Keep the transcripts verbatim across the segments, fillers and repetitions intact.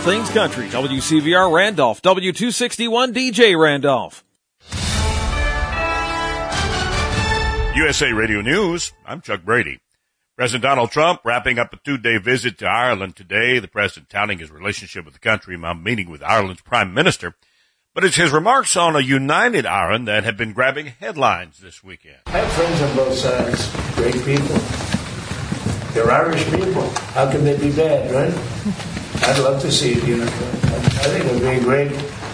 things country. W C V R Randolph, W two sixty-one D J Randolph. U S A Radio News, I'm Chuck Brady. President Donald Trump wrapping up a two-day visit to Ireland today. The president touting his relationship with the country while meeting with Ireland's prime minister. But it's his remarks on a united Ireland that have been grabbing headlines this weekend. I have friends on both sides, great people. They're Irish people. How can they be bad, right? I'd love to see it, you know. I think it would be a great,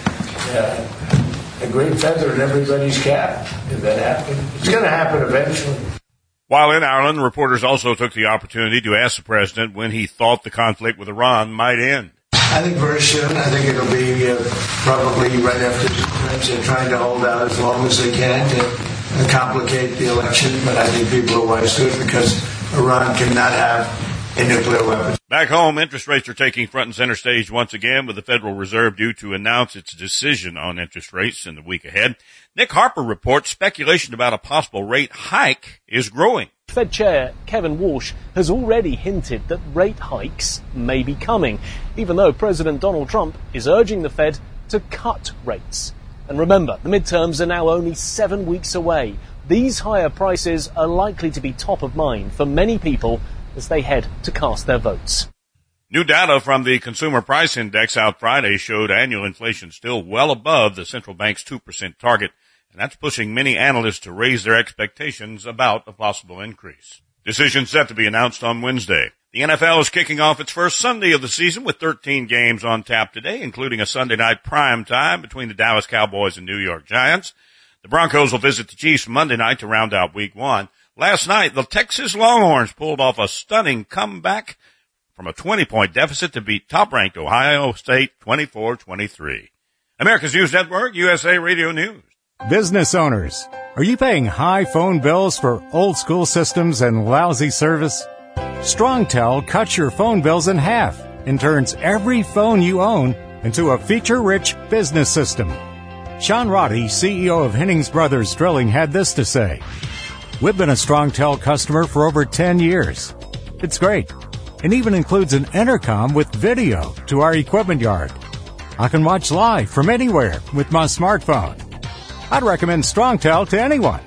uh, a great feather in everybody's cap if that happened. It's going to happen eventually. While in Ireland, reporters also took the opportunity to ask the president when he thought the conflict with Iran might end. I think very soon. I think it'll be uh, probably right after they're trying to hold out as long as they can to uh, complicate the election. But I think people are wise to it because Iran cannot have a nuclear weapon. Back home, interest rates are taking front and center stage once again, with the Federal Reserve due to announce its decision on interest rates in the week ahead. Nick Harper reports speculation about a possible rate hike is growing. Fed Chair Kevin Walsh has already hinted that rate hikes may be coming, even though President Donald Trump is urging the Fed to cut rates. And remember, the midterms are now only seven weeks away. These higher prices are likely to be top of mind for many people as they head to cast their votes. New data from the Consumer Price Index out Friday showed annual inflation still well above the central bank's two percent target, and that's pushing many analysts to raise their expectations about a possible increase. Decision set to be announced on Wednesday. The N F L is kicking off its first Sunday of the season with thirteen games on tap today, including a Sunday night prime time between the Dallas Cowboys and New York Giants. The Broncos will visit the Chiefs Monday night to round out week one. Last night, the Texas Longhorns pulled off a stunning comeback from a twenty-point deficit to beat top-ranked Ohio State twenty-four twenty-three. America's News Network, U S A Radio News. Business owners, are you paying high phone bills for old-school systems and lousy service? StrongTel cuts your phone bills in half and turns every phone you own into a feature-rich business system. Sean Roddy, C E O of Hennings Brothers Drilling, had this to say. We've been a StrongTel customer for over ten years. It's great. It even includes an intercom with video to our equipment yard. I can watch live from anywhere with my smartphone. I'd recommend StrongTel to anyone.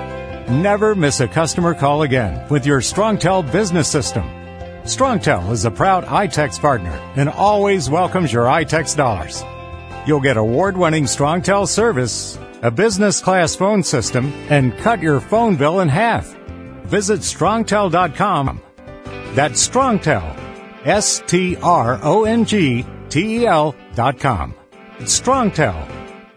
Never miss a customer call again with your StrongTel business system. StrongTel is a proud iTex partner and always welcomes your iTex dollars. You'll get award-winning StrongTel service, a business-class phone system, and cut your phone bill in half. Visit strongtel dot com. That's StrongTel, S T R O N G T E L dot com. It's StrongTel.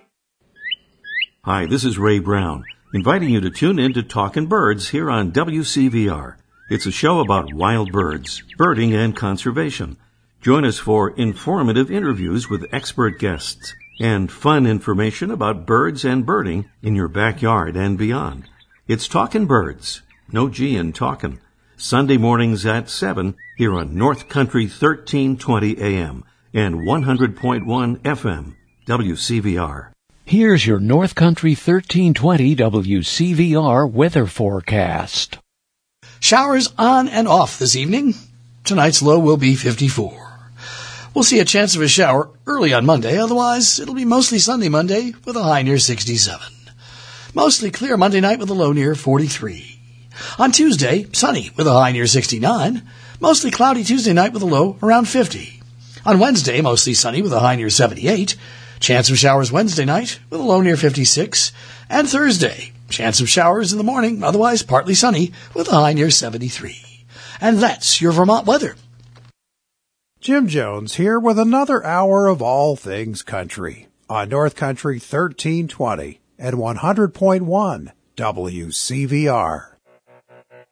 Hi, this is Ray Brown, inviting you to tune in to Talkin' Birds here on W C V R. It's a show about wild birds, birding, and conservation. Join us for informative interviews with expert guests and fun information about birds and birding in your backyard and beyond. It's Talkin' Birds, no G in talkin'. Sunday mornings at seven here on North Country thirteen twenty A M and one hundred point one F M, W C V R. Here's your North Country thirteen twenty W C V R weather forecast. Showers on and off this evening. Tonight's low will be fifty-four. We'll see a chance of a shower early on Monday. Otherwise, it'll be mostly sunny Monday with a high near sixty-seven. Mostly clear Monday night with a low near forty-three. On Tuesday, sunny with a high near sixty-nine. Mostly cloudy Tuesday night with a low around fifty. On Wednesday, mostly sunny with a high near seventy-eight. Chance of showers Wednesday night with a low near fifty-six. And Thursday, chance of showers in the morning, otherwise partly sunny with a high near seventy-three. And that's your Vermont weather. Jim Jones here with another hour of all things country on North Country thirteen twenty and one hundred point one W C V R.